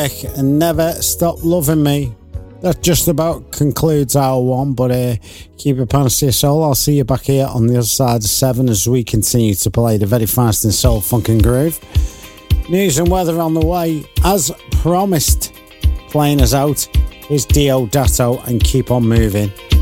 Beck and Never Stop Loving Me. That just about concludes our one, but keep it pants to your soul. I'll see you back here on the other side of 7 as we continue to play the very fast and soul funk and groove. News and weather on the way. As promised, playing us out is Diodato and Keep On Moving.